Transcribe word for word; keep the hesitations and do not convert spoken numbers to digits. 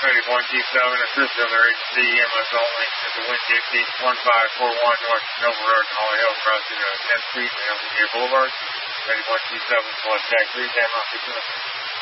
Ready one G seven, assist emergency, E M S only at the wind Dixie, one five four one North Nova Road in Holly Hill, crossing uh, tenth Street and Elmwood Boulevard. Ready one G seven, select tax three, ten off.